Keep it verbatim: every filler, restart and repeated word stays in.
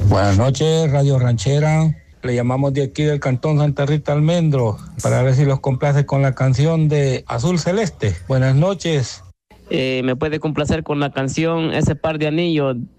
Buenas noches, Radio Ranchera. Le llamamos de aquí del Cantón Santa Rita Almendro para ver si los complace con la canción de Azul Celeste. Buenas noches. Eh, ¿Me puede complacer con la canción Ese par de anillos